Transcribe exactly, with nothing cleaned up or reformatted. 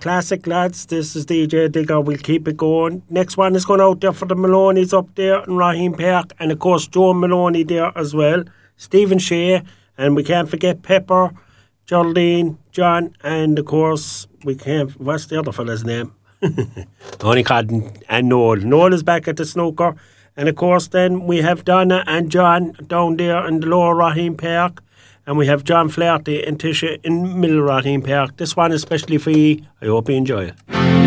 classic, lads. This is D J Digger. We'll keep it going. Next one is going out there for the Maloney's up there in Raheen Park. And, of course, Joe Maloney there as well. Stephen Shea. And we can't forget Pepper, Geraldine, John, and, of course, we can't... What's the other fella's name? Tony Cotton and Noel. Noel is back at the snooker. And, of course, then we have Donna and John down there in the lower Raheen Park. And we have John Flaherty and Tisha in middle Raheen Park. This one is especially for you. I hope you enjoy it.